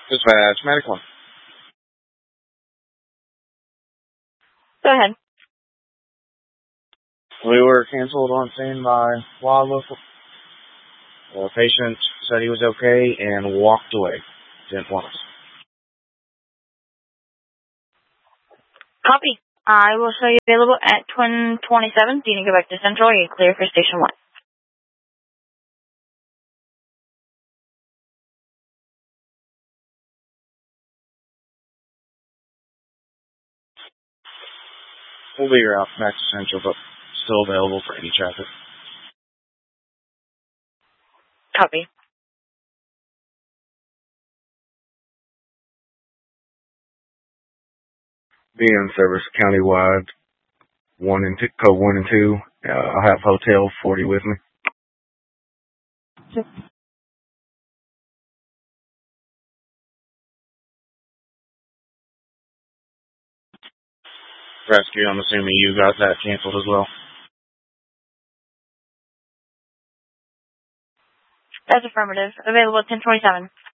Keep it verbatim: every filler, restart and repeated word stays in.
Dispatch, Medic one. Go ahead. We were canceled on scene by wildlife. The patient said he was okay and walked away. Didn't want us. Copy. I will show you available at Twin twenty-seven. Do you need to go back to Central or are you clear for Station one? We'll be here out back to Central, but still available for any traffic. Copy. Be in service countywide, one and two, code one and two. Uh, I'll have Hotel forty with me. Rescue, I'm assuming you got that canceled as well. That's affirmative. Available at ten twenty-seven.